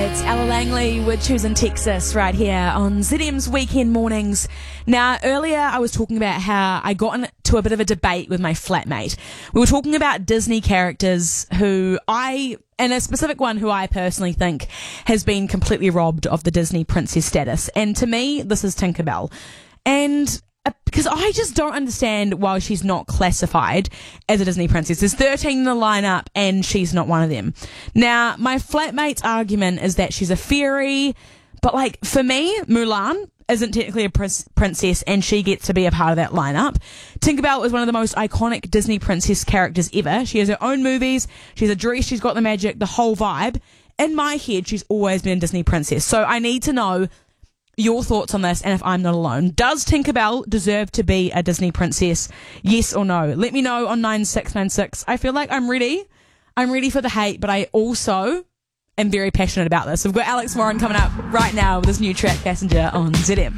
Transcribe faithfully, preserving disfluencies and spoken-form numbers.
It's Ella Langley with Choosing Texas right here on Z M's Weekend Mornings. Now, earlier I was talking about how I got into a bit of a debate with my flatmate. We were talking about Disney characters who I, and a specific one who I personally think has been completely robbed of the Disney princess status. And to me, this is Tinkerbell. And because I just don't understand why she's not classified as a Disney princess. There's thirteen in the lineup and she's not one of them. Now, my flatmate's argument is that she's a fairy, but like for me, Mulan isn't technically a prince- princess and she gets to be a part of that lineup. Tinkerbell is one of the most iconic Disney princess characters ever. She has her own movies, she's a dress, she's got the magic, the whole vibe. In my head, she's always been a Disney princess. So I need to know your thoughts on this and if I'm not alone. Does Tinkerbell deserve to be a Disney princess? Yes or no? Let me know on nine six nine six. I feel like I'm ready. I'm ready for the hate, but I also am very passionate about this. We've got Alex Warren coming up right now with his new track Passenger on Z M.